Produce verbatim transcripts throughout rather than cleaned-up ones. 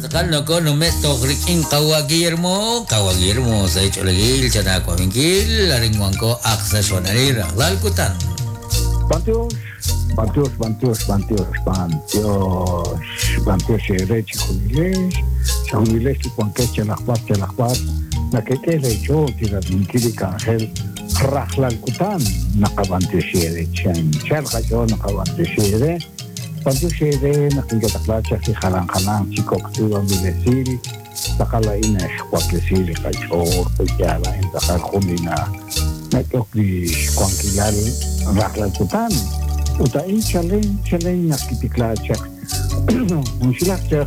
takal no ko no me tokrik in kawa Guillermo kawa Guillermo sa icholagil chana ko mingil laringwan ko aksa sonarira lalkutan Bantios Bantios Bantios Bantios Bantios Bantios ere chikuniles chikuniles kwan ke chalakpat chalakpat na ke ke le jo tira mingili kangel raklalkutan nakabantios ere chan chal kajo nakabantios ere Bantios ere nakingataklat si halang-halang si koktuwa milesil takala ina shkwaklesil kachor pejala intakal kumina nakokli kwankilal raklalkutan uta in challenge challenge nakitiklat siya unsilak siya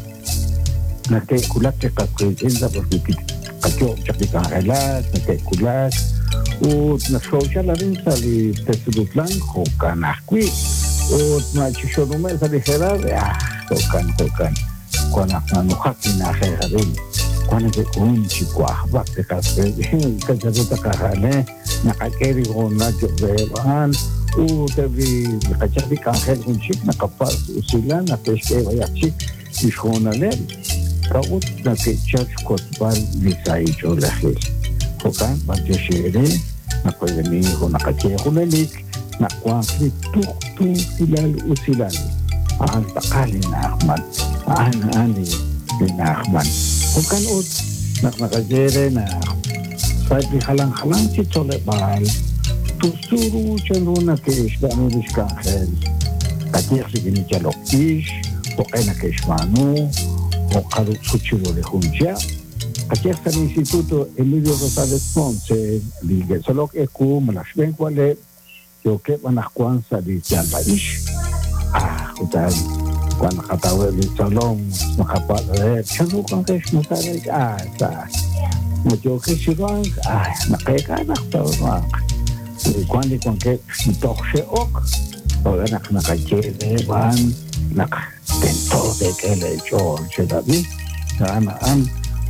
nakikulat siya kapresenza porque kacho siya kikangalat nakikulat ut nasosya la rin sa li tesudutlan hokanakwi ut machisyonume sa liherar ah hokan hokan kwanak nanukak inaheharin kwanak unchi kwahbak de kapresenza kajaruta kahane nakakeri hona jobeban u tabi kachabi kangel hunchik nakapas usilan nakeshke vayachik ishonalel kaut nakechach kotbal visai jolahil hokan bantioshere nakoyeni honakachehulelik nakwangli tuk tuk silal usilan aan takali na ahmad aan ani na ahmad hokan ut nakakajere na sabi halang-halang si tolebal Tusuru chaluna que es gano discangel. Katir si gini chalok ish, o kena que es manu, o kaduk suchiro de junja. Katir sa Instituto Emilio Rosales Ponce, liga salok eku malashben kwale, yo ke manakwan sa di chalba ish. Ah, utan, kwan nakatawa di salong, nakapatare, chalo kang kes masarek, ah, sa. Medyo ke sirang, ah, nakayakanak tawag. Cuando con que toxe ok o nak nakachele ban nak tento de que le echó che David ana an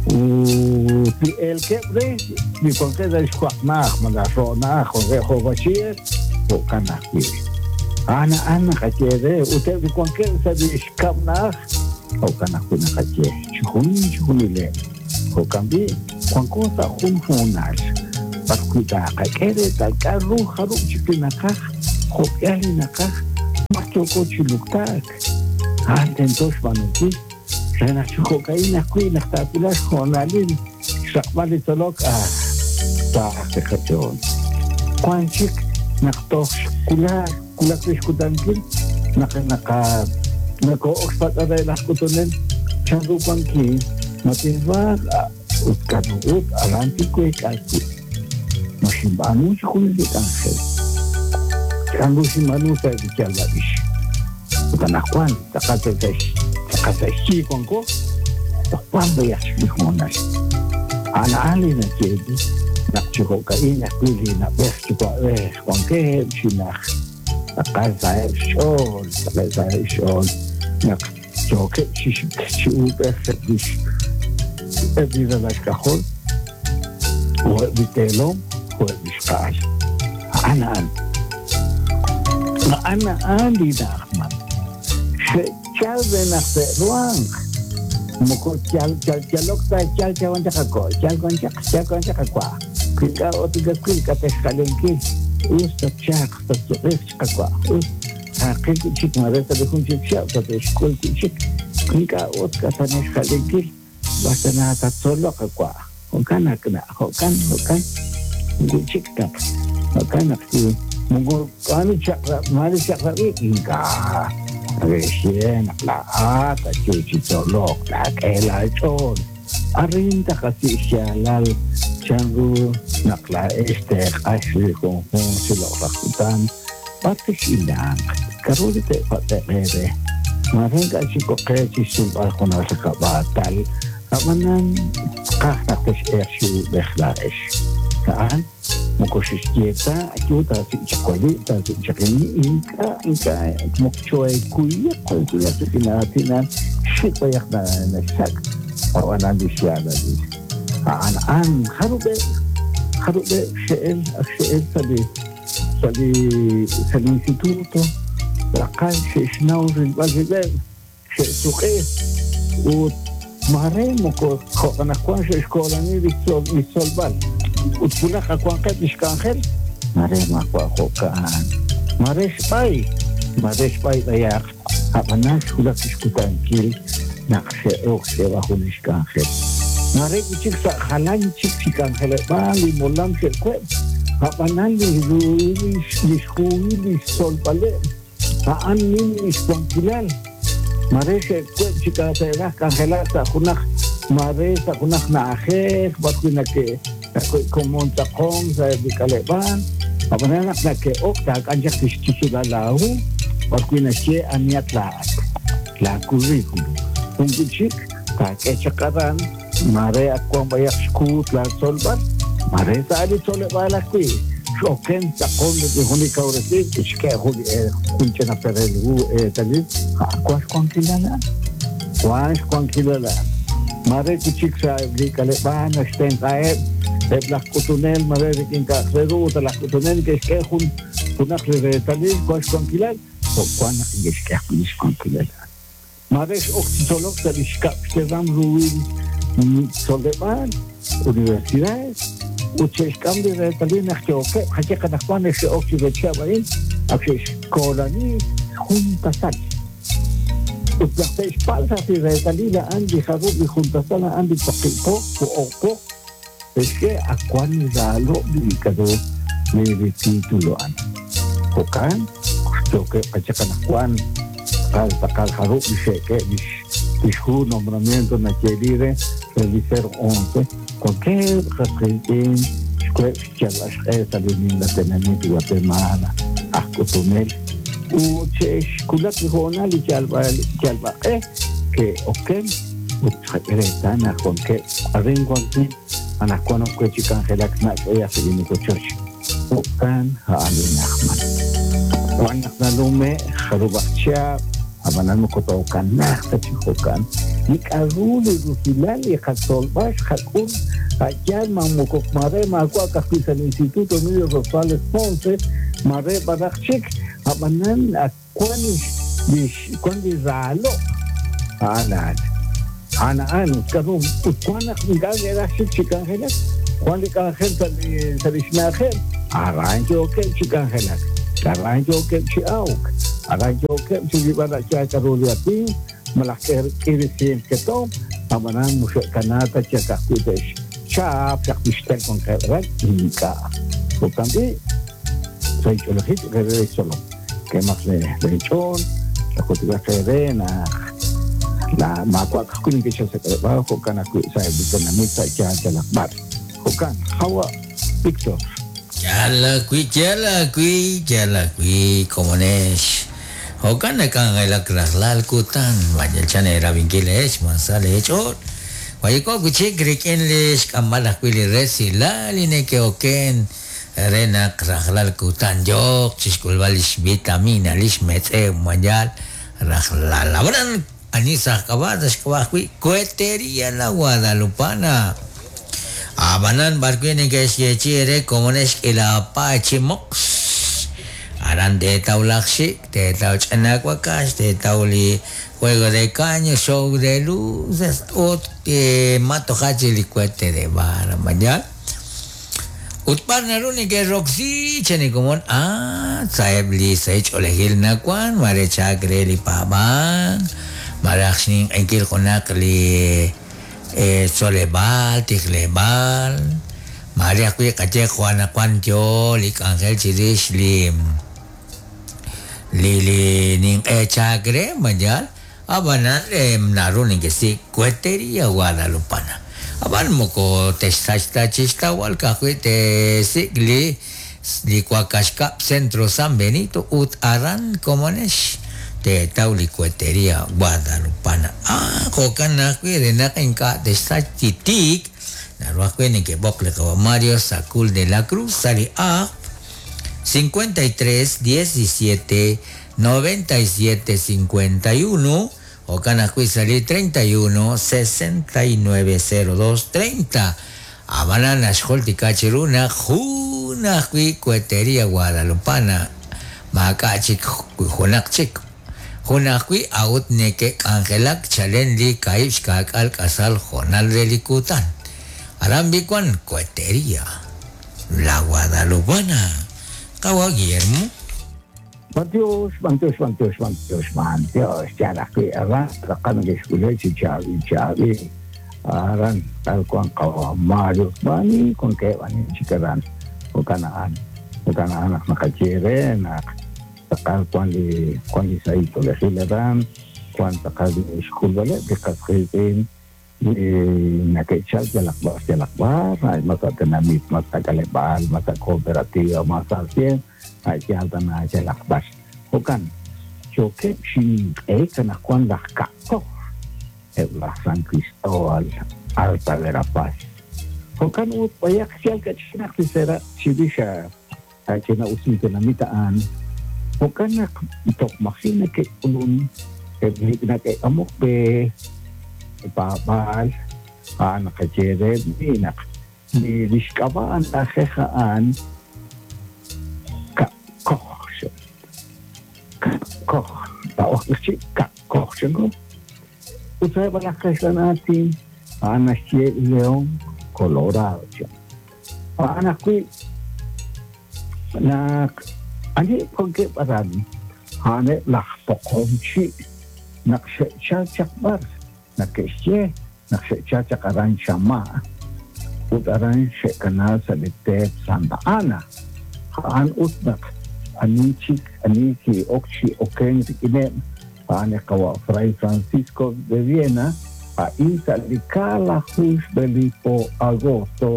u pi el que bre mi con que de squat nach mala so nach o de jovachier o kanaki ana ana kachele u te con que se de skam nach o kanaki nakache chuni chuni le o cambi con cosa un funal Pascuita, kakere, kalkaru, haru, chikinakaj, jopiali nakaj, machoko chiluktak. Anten dos manuki, rena chukokaina kui, naktapilas, honalin, sakmali tolok, ah, ta, tekajon. Kwanchik, naktox, kula, kula krishkutankin, naka, naka, nako oxpat aday naskutunen, chandupanki, matinwag, utkanuut, alantikoy, kalki. Masimbanu si kulit angel. Kando si manu sa dichalba ish. Utanakwan, takate takate si konko. Takwan bayas bihonas. Ana-ali na kedi. Nakchiko kain akuli na bes chiko eh konke sinak. Takazay shol, takazay shol. Nak choke si si uber dish. Ebida las cajol. O bitelo. Biskai. Anan. Na anan di Ahmad. Chal de na peruang. Moko chal chal chalok ta chal chawan chakako. Chal kon chak chal kon chakako. Kika otiga kika peskalenki. Usta chak ta tsues chakako. Us ha kiki chik mareta de kun chik chak ta peskol chik. Kika otka ta neskalenki. Basta na ta solo kakwa. Hokan akna. Hokan hokan. Cik tak, makanya tu mungkin kami cakap, mari cakap ini kah, resyen lah, tak cuci colok, tak elak col, arin tak kasih sialal, canggu nak lah estek asli kongkong silok lakukan, pati silang, kalau kita pakai lere, mari kasih kok kasih simpal kono sekap batal, kapanan kah tak kasih ersi bekhlas. Saan mukoshiskieta akiuta sichakwali ta sichakini inka inka mukchoy kuya kuya tukinatina shit bayak na nasak awanan di siya di aan aan harube harube shel shel sabi sabi sabi instituto lakal sheshnau rilbazibel shesuke ut mare mo ko kana kwan sho escola ni visol visolval utpula kwan ka diskangel mare ma kwa hokan mare spai mare spai ya apana shula kiskutan kil nakse okse wa huniskangel mare kuchik sa halan chik chikangel ba li molam sel kwe apana li ruilis diskuilis solvale aan min ispangkilan mare se kwe chika tera kangela sa kunak mare sa kunak na akhe bakuna ke como ta kong sa bikaleban apana na ke okta kanjak tistisula lahu bakuna che aniat la la curriculum un chik ta ke chakaran mare akwa bayak skut la solbat mare sa ali sole bala kwi shoken ta kong de honi kaurete iske holi kunchena perelu e tali akwa konkilala was konkilala mare chik sa bikaleban sten kae et la cotonel mare kin ka redu ta la cotonel que es que un una retali cos conquilal o cuando es que es conquilal mare oxitolog ta diska sedam ruin soleman universidades o cheskam de retali na que o que haje kada kwan es oxide chabain aksh kolani junta sal o plate espalda de retali la andi hadu de junta sal andi pakipo o o es que a cuán zalo bikado may tituloan bukan so que pachakan kuan kal takal haro bise que bis bishu nombramiento na querire realizar once cualquier representación que charlas esa linda tenemos en Guatemala a cotonel u che escuela que hona li chalba chalba eh que okay utretan con que arrenguan anak kono ko chikan helak na ya sini ko church bukan hali nahman wanak na lume kharubakcha abanan ko to kan na tachihokan nikarulu rutilal ya khatol bash khakun ajal mamukok mare makwa kapisan instituto medio rosales ponce mare badachik abanan akwani bish kwani zalo alat ana anu kanu utwana ngal era chikan helak kwani kan hel tali talisnakhel arranjo ke chikan helak arranjo ke chiauk arranjo ke chibara cha karoliati malakher kirisen ke to amanan muskanata cha kudesh cha praktistel con keret inka porque soy cholojit re solo que más le lechon la cultura serena la makwa kuni ke chose ke ba ko kana ku sai bukan namita cha cha la bar bukan hawa picture jala kui jala kui jala kui komonesh hokan kan la kralal kutan wajal chane rabingiles masale chot wai ko guche grek english kamala kui le resila line ke oken rena kralal kutan jok chiskul walis vitamina lis mete majal rahlal abran Anisa kabadas kwakwi cohetería la guadalupana abanan barque ni que se chere como es que la pache mox aran de taulaxi de tauchanacuacas de tauli juego de caño show de luces o de mato hachili cuete de bar mañana utpan naruni que roxy chene como ah saebli se cholehil nakwan mare chagre li paban Marasning engkil konak li eh, solebal, tiklebal. Mari aku kaje kuana kwanjo li kangel ciris li li li ning e chagre manjal. Abanan le naru ning si cueteria Guadalupana. Aban moko testa chista wal kakwe te sigli li kuakaskap centro San Benito ut aran komonesh. Te tauli cueteria Guadalupana. Ah, kokan na kwe rena kainka de sa titik. Narwa kwe ni ke bok le kawa Mario Sacul de la Cruz sali a cincuenta y tres diecisiete noventa y siete cincuenta y uno. Kokan na kwe sali treinta y uno sesenta y nueve cero dos treinta. Abana na skolti kachiruna juna kwe cueteria Guadalupana. Maka chik hunak chik. Hunakwi out neke angelak chalen li kaish kak al kasal honal relikutan. Arambikuan cuetería. La Guadalupana. Kawa Guillermo. Mantios, mantios, mantios, mantios, mantios. Ya la que aran, la cana que escuché, chichavi, chavi. Aran, tal cual kawa Mario, bani, con que bani, chikaran. O kanaan. O kanaan, nak makachere, nak. Takal kuan di, kuan di sa ito, la hilaran. Kuan takal di school bale, dekat khilpin. Nakaichal jalakbar, jalakbar. Ay, masa dinamit, masa kalebal, masa kooperativa, masa sien. Ay, jalta na jalakbar. Bukan. Choke, si, eh, kanakuan lah kako. Eh, lah San Cristóbal, Alta Verapaz. Bukan, ut, payak siya kachinak si Sera, si Disha, ay, kina usin kinamitaan. Bukan, nak, itok maksina kay ulun, eh, na kay amok be, ipapal, ah, nakachere, di, nak, di, diskabaan, nakekhaan, kakoh siya. Kakoh. Tawag na siya, kakoh siya ko. Usay balakasya natin, anak siya Leon, Colorado siya. Anak ko, na, ani pagkiparan, hane lakpokong siya, naksya chakbar, nakisye, naksya chakaran siya ma, utaran siya kanal sa litet Santa Ana, haan utnak, anichik, aniki, okchi, okeng, rikinem, haan kawa Fray Francisco de Viena, ain sa likala hus belipo agosto,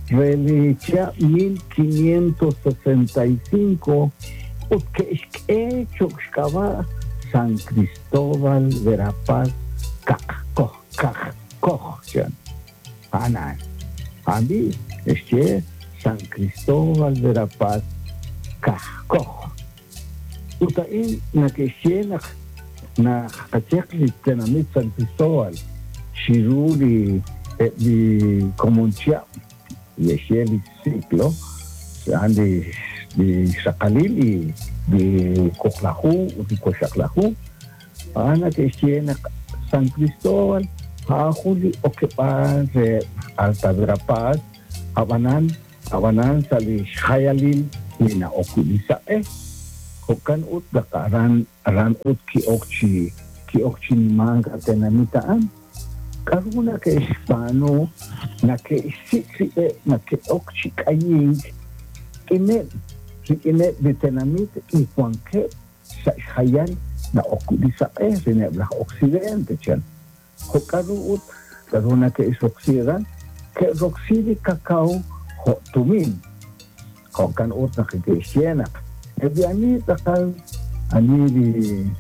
religia mil quinientos sesenta y cinco, que chokskava San Cristóbal Verapaz, kakkoh, kakkoh, siya. Anan. Abi, este San Cristóbal Verapaz, kakkoh. Utain, nakisye, nak, nakachekli, tenamit San Cristóbal, shiruli, et di komuntia, yesheli ciclo, di, di sakalili, di koklahu, di koshaklahu, ana kisye, nak, San Cristóbal, hahuli okepan de Alta Verapaz, abanan, abanan sa li khayalil, nina okulisa eh, hukan ut dakaran, aran ut ki okchi, ki okchi ni manga tenamitaan, karuna ke Hispano, na ke isitri eh, na ke okchi kaying, kinet, kinet de tenamit, ikuan ke, sa khayal, na okulisa eh, rineblah oksidente chan. Hukaruut, karuna ke isoksiran, ke roksidi kakao, ho tumin. Hukan ut na kikisyenak. Ebi ani takal, ani di,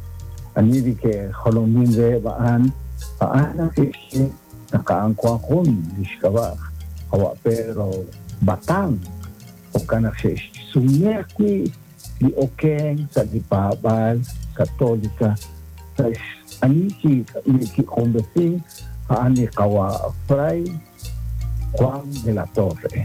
ani di ke holomin re baan, baan na kisye, nakaangkwa kun, diskaba, hawa pero batang. Hukan na siya sumekwi, di okeng, sa di babal, katolika, sa ani ki ki conversing ani kawa Fray Juan de la Torre.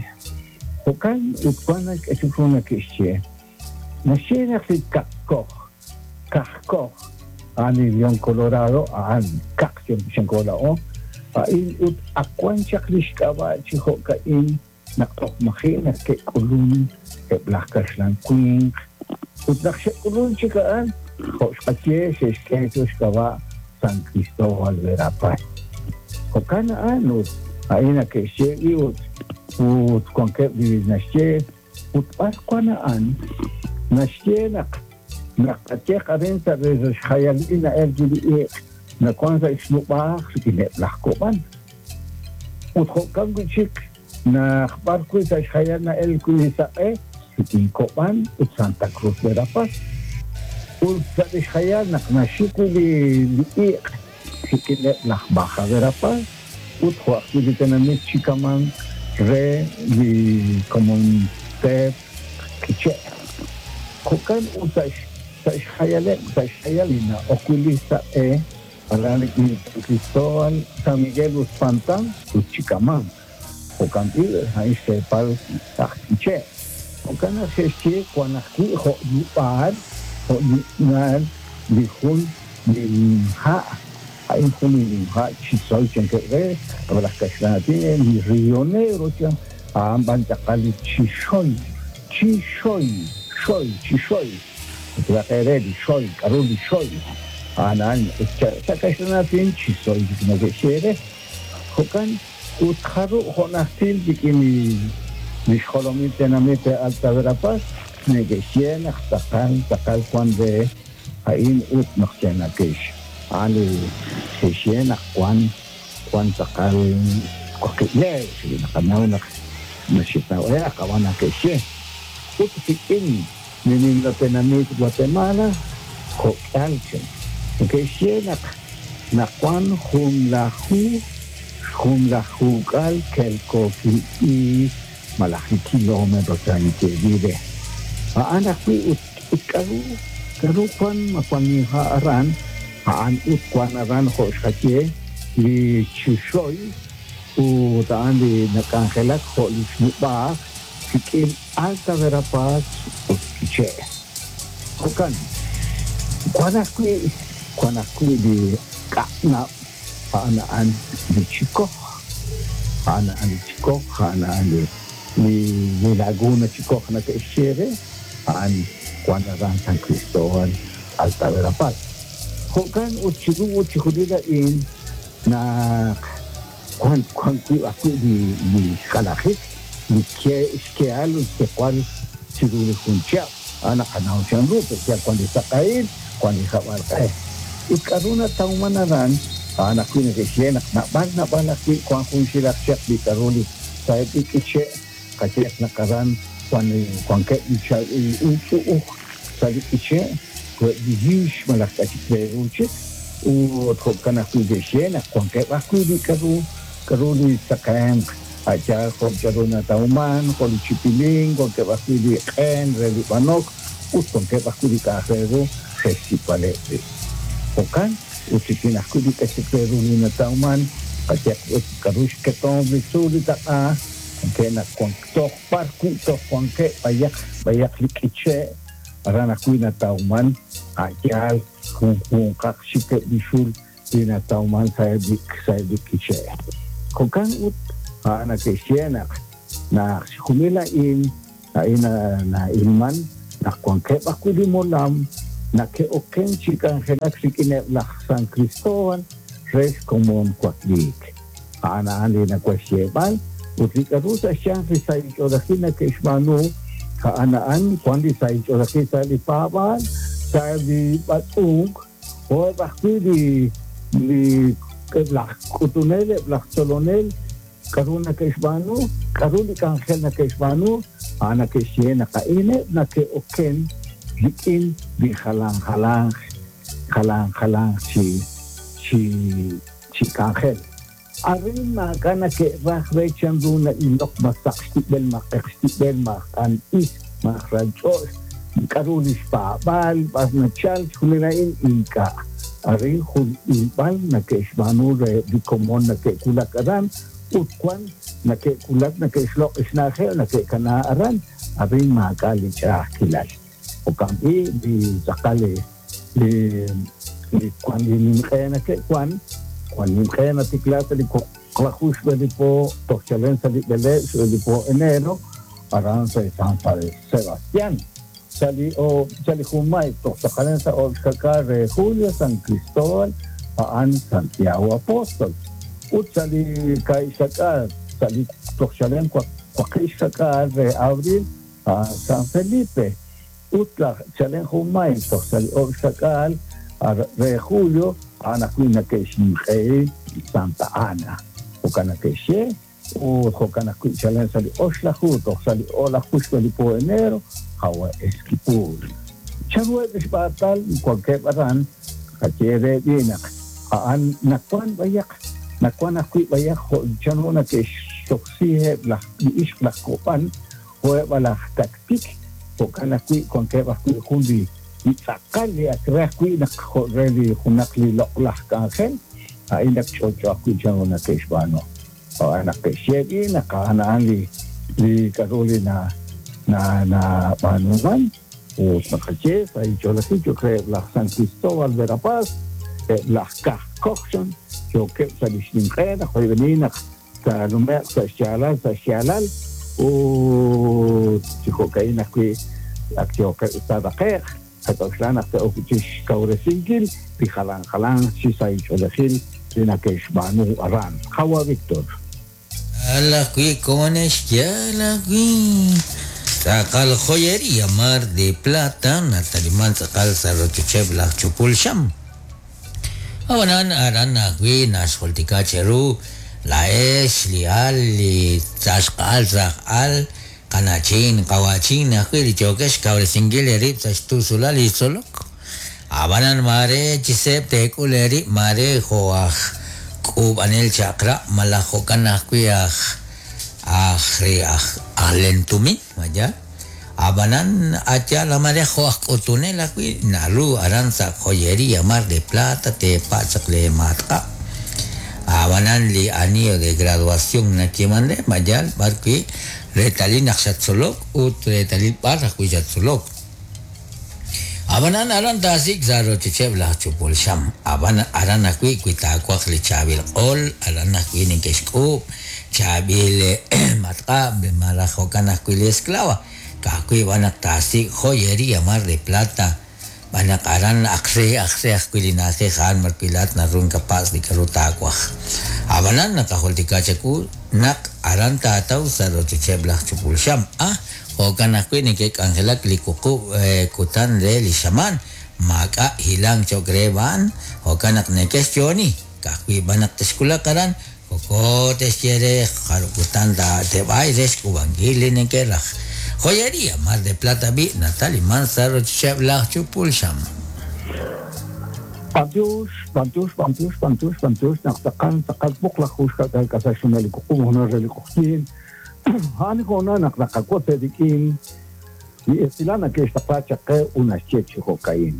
Bukan ukwana kesufuna kisye. Na siya si kakkoh, kakkoh, ani yung Colorado, an kaksyong siyang kolao, pain ut akwan siya kriskaba siya kain naktok makina ke kulun ke blakas lang queen. Ut naksya kulun siya kaan, Jos kacye se esketos kawa San Cristóbal Verapaz. Kokana anut, aina ke siya iut, ut konke vivis na siya, ut paskwanaan, na siya nak, nakatye ka rin sa rezos khayali na L G B T, na kwan sa islupa, ineplak ko man. Ut kokang kuchik, na barko sa khayal na L Q sa e, itin ko man, ut Santa Cruz Verapaz. Sa khayal nak nashiko di di sikinet lah baka Verapaz ut huwag di tenamit chikaman re di komunite kiche kukan ut sa khayalet sa khayalina okulisa e alanik ni Cristóbal San Miguel Uspantang ut chikaman kukan il hay sepal tak kiche kukan na sesye kwanaki ho di pahad o ngan dihun nimha hain kuni nimha chisoy chenkere para kashnati ni Río Negro cha amban takali chisoy chisoy soy chisoy la di soy karoli soy anan cha kashnati chisoy no beshere hokan utharu honatil dikini mishkholomit tenamete alta verapaz negocian takal takal cuando hain ut nakchena kesh ani sesien kwan kwan takal kokile nakanaw nak nasitaw eh kawana kesh ut tikin nining na tenamit Guatemala ko kalchen kesh nak nakwan hum lahu hum lahu kal kel koki i malaki kilometro tani te vive anak pi ut karu karu kwan makwan haaran haan ut kwan aran ho shake li chishoy u taan li nakangelak ho li snuba sikin alta verapaz ut kiche kukan kwan akui kwan akui di kakna paanaan di chiko paanaan di chiko paanaan di ni Laguna Chico na kaishere an kwanaran San Cristóbal Alta Verapaz hokan uchigu uchigudila in na kwan kwan ku aku di di kalahit di ke iskeal ke kwan siguro kuncha ana kanao siyang ruto kaya kwan di sakain kwan di kawal kaya ikaruna taumanaran anak ko na kaishere na bag na balaki kwan kung silak siyak di karuli sa ikiche kasi nakaran kwan kwan ke isha usu uh sa ikiche ko di hish malaka chikre uche u thop kana ku de shena kwan ke ba ku di karu karu di sakam aja ko jaro na tauman ko di chipiling ko ke ba ku di en reli panok u kwan ke ba ku di kahero festival e okan u chikina ku di chikre na tauman kasi karu ke ton bisu di ta kena kontok parku to konke bayak bayak likiche arana kuina tauman ajal kung kung kaksike bisul dina tauman saya dik saya dikiche kokan ut ana kesiena na kumila in ina na ilman na konke baku di molam na ke oken chikan helak sikine la San Cristóbal res komon kwatlik ana andi na kwesiebal Utika rusa siyang sa isoraki na kaismano kaanaan kundi sa isoraki sa lipaban sa di patung o bakti di di blak kutunel blak solonel karuna kaismano karuni kanghel na kaismano ana kaisye na kaine na ke oken dikin di halang halang halang halang si si si kanghel arin na kana ke rahwe chandu na ilok masak stibel makak stibel makan is makrajos karulis pa bal pas na chal kulinain inka arin hul ibal na ke ismanu re di komon na ke kulakaran utkwan na ke kulak na ke islok isnahe na ke kanaaran arin makali cha kilal o kampi di sakale di di kwan di kaya na ke kwan Cuando en la ticlata de Clajus de po Toxalenza de Belé de po enero Aranza de San Sebastián sali o sali humay Toxalenza o Xacar de Julio San Cristóbal Paan Santiago Apóstol ut sali Kai Xacar sali Toxalenza Kwakay Xacar de Abril a San Felipe ut la Xalen humay Toxali o Xacar de Julio ana kuina ke shimkhe Santa Ana o kana ke she o kana ku chalen sali osla hu to sali ola kusli po enero hawa eskipur chagwe bisbatal kwake baran kachere dina an nakwan bayak nakwan aku bayak ho chano na ke soksihe la ish la kopan ho bala taktik o kana ku kwake baku kundi Itakali akrah kui nak ready kunak li loklah kangen ay nakchocho aku jangan nak isbano o anak kesyegi nakahanaan li li karuli na na na panuman o nakache sa icholasi yo creo la San Cristóbal Verapaz las cochon yo que salishnim khayna khoybenin ta numer ta shalal ta shalal o chico kaina que actio que está da kher katoslan hasta okutish kauresingil pi khalan khalan si sai cholachil lina keshbanu aran khawa Victor ala kui konesh ya la kui sakal joyería Mar de Plata nataliman sakal sarochuchev la chupul sham awanan aran na kui nasholtika cheru la es lial li tashqal zakal kanachin kawachin na kui chokesh kauresingil erip sashtusula li solok abanan mare chisep tekuleri mare hoach kub anel chakra malaho kanah kuya akhri alentumi maja abanan acha la mare hoach otune la kui nalu aransa joyería Mar de Plata te pasakle mata abanan li anillo de graduación na kimande majal barki retalin akshatsolok ut retalin para kuyatsolok abanan aran tasik zaro chechev la chupul sham abanan aran akui kuita kwak le chabil ol aran akui ni keshku chabil matka be malajo kana akui le esclava ka akui banak tasik joyería Mar de Plata banak aran akse akse akui nase khan marpilat na run kapas di karuta kwak abanan nakaholtika cheku nak aran tatau zaro chechev la chupul sham ah Hokan aku ni kek angela klikuku kutan le li shaman maka hilang cokreban hokan ak nekes joni kakui banak teskula karan koko teskere karukutan da te bai des kubangili nekerah joyería Mar de Plata bi Natali Manzaro cheblah chupul sham Pantius, pantius, pantius, pantius, pantius, naktakan, takat bukla kushka kay kasashunali kukumunarali kukin hani kona nakakakote dikin ni estilana que esta pacha que una cheche cocaína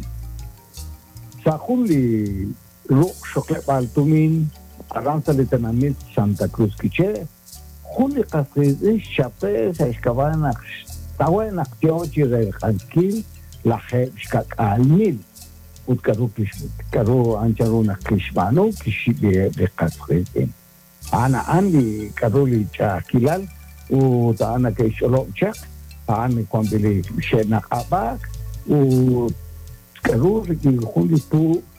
sakuli ro shokle baltumin aranza de tenamit Santa Cruz kiche khuli qasri chape sa iskavana tawena tiochi re khankil la kheshka almil ut karu kish karu ancharuna kishbano kishi be qasri ana andi karuli cha kilal u taana ke shalom check taana kwambili shena abak u karuri ki khuli tu